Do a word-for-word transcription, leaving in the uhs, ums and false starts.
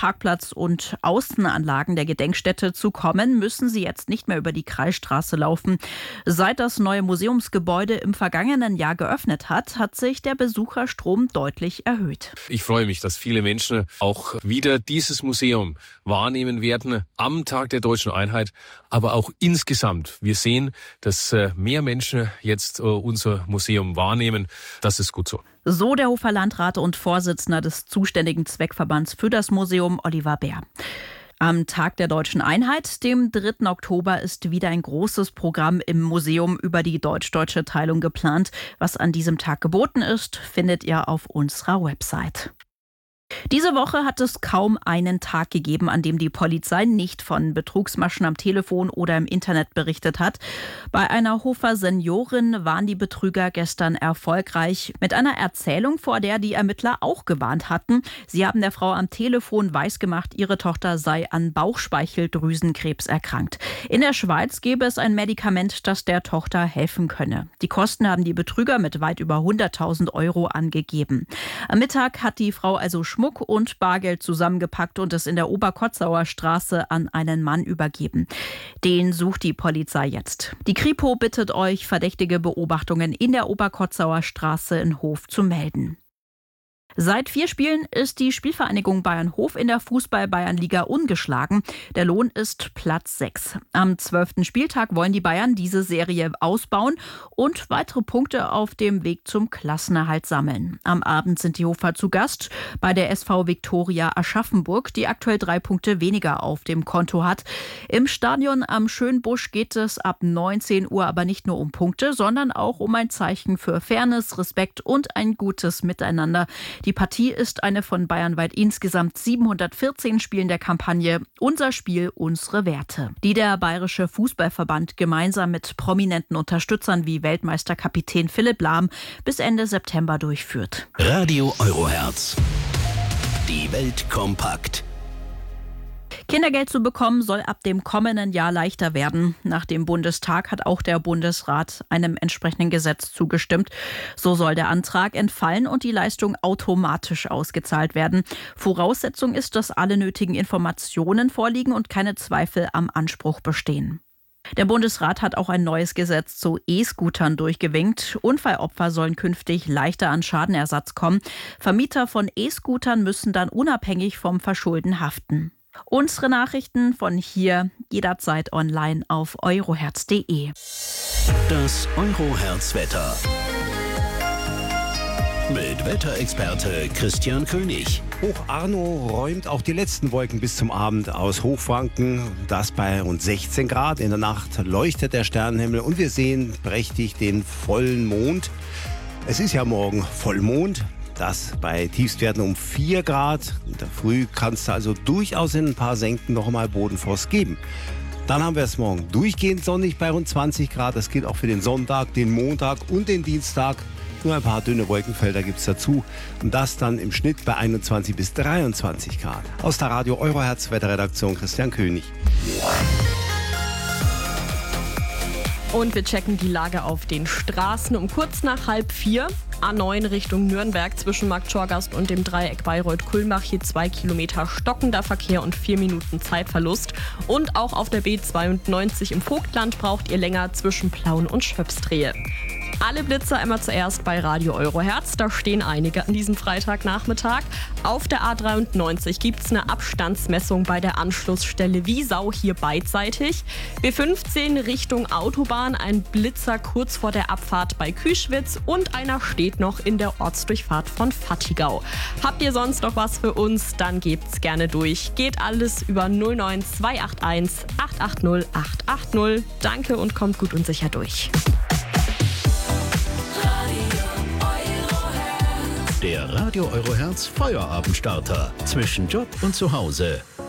Parkplatz und Außenanlagen der Gedenkstätte zu kommen, müssen sie jetzt nicht mehr über die Kreisstraße laufen. Seit das neue Museumsgebäude im vergangenen Jahr geöffnet hat, hat sich der Besucherstrom deutlich erhöht. Ich freue mich, dass viele Menschen auch wieder dieses Museum wahrnehmen werden am Tag der Deutschen Einheit, aber auch insgesamt. Wir sehen, dass mehr Menschen jetzt unser Museum wahrnehmen. Das ist gut so. So der Hofer Landrat und Vorsitzender des zuständigen Zweckverbands für das Museum, Oliver Bär. Am Tag der Deutschen Einheit, dem dritten Oktober, ist wieder ein großes Programm im Museum über die deutsch-deutsche Teilung geplant. Was an diesem Tag geboten ist, findet ihr auf unserer Website. Diese Woche hat es kaum einen Tag gegeben, an dem die Polizei nicht von Betrugsmaschen am Telefon oder im Internet berichtet hat. Bei einer Hofer Seniorin waren die Betrüger gestern erfolgreich mit einer Erzählung, vor der die Ermittler auch gewarnt hatten. Sie haben der Frau am Telefon weisgemacht, ihre Tochter sei an Bauchspeicheldrüsenkrebs erkrankt. In der Schweiz gäbe es ein Medikament, das der Tochter helfen könne. Die Kosten haben die Betrüger mit weit über hunderttausend Euro angegeben. Am Mittag hat die Frau also Schmuck und Bargeld zusammengepackt und es in der Oberkotzauer Straße an einen Mann übergeben. Den sucht die Polizei jetzt. Die Kripo bittet euch, verdächtige Beobachtungen in der Oberkotzauer Straße in Hof zu melden. Seit vier Spielen ist die Spielvereinigung Bayern-Hof in der Fußball-Bayernliga ungeschlagen. Der Lohn ist Platz sechs. Am zwölften Spieltag wollen die Bayern diese Serie ausbauen und weitere Punkte auf dem Weg zum Klassenerhalt sammeln. Am Abend sind die Hofer zu Gast bei der S V Viktoria Aschaffenburg, die aktuell drei Punkte weniger auf dem Konto hat. Im Stadion am Schönbusch geht es ab neunzehn Uhr aber nicht nur um Punkte, sondern auch um ein Zeichen für Fairness, Respekt und ein gutes Miteinander. Die Partie ist eine von bayernweit insgesamt siebenhundertvierzehn Spielen der Kampagne Unser Spiel, unsere Werte, die der Bayerische Fußballverband gemeinsam mit prominenten Unterstützern wie Weltmeisterkapitän Philipp Lahm bis Ende September durchführt. Radio Euroherz. Die Welt kompakt. Kindergeld zu bekommen soll ab dem kommenden Jahr leichter werden. Nach dem Bundestag hat auch der Bundesrat einem entsprechenden Gesetz zugestimmt. So soll der Antrag entfallen und die Leistung automatisch ausgezahlt werden. Voraussetzung ist, dass alle nötigen Informationen vorliegen und keine Zweifel am Anspruch bestehen. Der Bundesrat hat auch ein neues Gesetz zu E-Scootern durchgewinkt. Unfallopfer sollen künftig leichter an Schadenersatz kommen. Vermieter von E-Scootern müssen dann unabhängig vom Verschulden haften. Unsere Nachrichten von hier jederzeit online auf euroherz punkt de. Das Euroherz-Wetter. Mit Wetterexperte Christian König. Hoch Arno räumt auch die letzten Wolken bis zum Abend aus Hochfranken. Das bei rund sechzehn Grad. In der Nacht leuchtet der Sternenhimmel und wir sehen prächtig den vollen Mond. Es ist ja morgen Vollmond. Das bei Tiefstwerten um vier Grad. In der Früh kann es also durchaus in ein paar Senken noch einmal Bodenfrost geben. Dann haben wir es morgen durchgehend sonnig bei rund zwanzig Grad. Das gilt auch für den Sonntag, den Montag und den Dienstag. Nur ein paar dünne Wolkenfelder gibt es dazu. Und das dann im Schnitt bei einundzwanzig bis dreiundzwanzig Grad. Aus der Radio Euroherz Wetterredaktion Christian König. Und wir checken die Lage auf den Straßen um kurz nach halb vier. A neun Richtung Nürnberg zwischen Markt Schorgast und dem Dreieck Bayreuth-Kulmbach. Hier zwei Kilometer stockender Verkehr und vier Minuten Zeitverlust. Und auch auf der B zweiundneunzig im Vogtland braucht ihr länger zwischen Plauen und Schöpfstrehe. Alle Blitzer immer zuerst bei Radio Euroherz. Da stehen einige an diesem Freitagnachmittag. Auf der A dreiundneunzig gibt es eine Abstandsmessung bei der Anschlussstelle Wiesau, hier beidseitig. B fünfzehn Richtung Autobahn, ein Blitzer kurz vor der Abfahrt bei Küschwitz und einer steht noch in der Ortsdurchfahrt von Fattigau. Habt ihr sonst noch was für uns? Dann gebt's gerne durch. Geht alles über null neun zwei acht eins acht acht null acht acht null. Danke und kommt gut und sicher durch. Der Radio Euroherz Feuerabendstarter zwischen Job und Zuhause.